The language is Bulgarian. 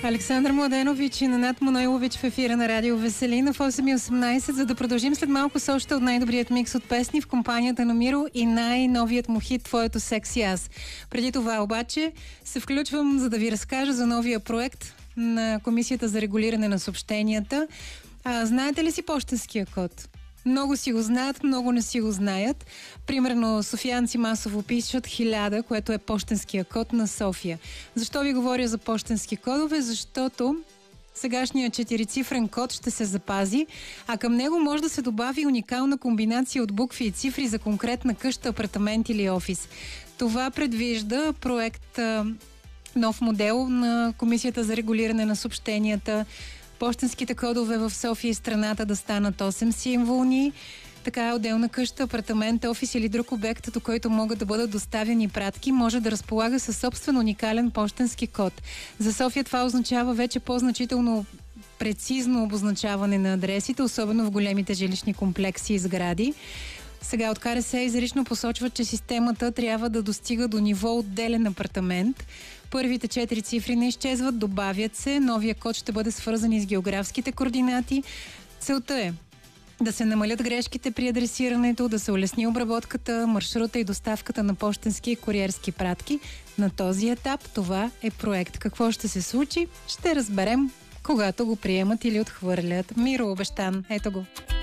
Александър Младенович и Ненад Манойлович в ефира на Радио Веселина в 8:18, за да продължим след малко с още от най-добрият микс от песни в компанията на Миро и най-новият му хит "Твоето секси аз". Преди това обаче се включвам, за да ви разкажа за новия проект на Комисията за регулиране на съобщенията. Знаете ли си пощенския код? Много си го знаят, много не си го знаят. Примерно софиянци масово пишат 1000, което е пощенския код на София. Защо ви говоря за пощенски кодове? Защото сегашният 4-цифрен код ще се запази, а към него може да се добави уникална комбинация от букви и цифри за конкретна къща, апартамент или офис. Това предвижда проект нов модел на Комисията за регулиране на съобщенията. Пощенските кодове в София и страната да станат 8 символни. Така отделна къща, апартамент, офис или друг обект, до който могат да бъдат доставени пратки, може да разполага със собствен уникален пощенски код. За София това означава вече по-значително прецизно обозначаване на адресите, особено в големите жилищни комплекси и сгради. Сега от КРС изрично посочват, че системата трябва да достига до ниво отделен апартамент. Първите 4 цифри не изчезват, добавят се. Новия код ще бъде свързан и с географските координати. Целта е да се намалят грешките при адресирането, да се улесни обработката, маршрута и доставката на пощенски и куриерски пратки. На този етап това е проект. Какво ще се случи? Ще разберем, когато го приемат или отхвърлят. Миро Обещан, ето го.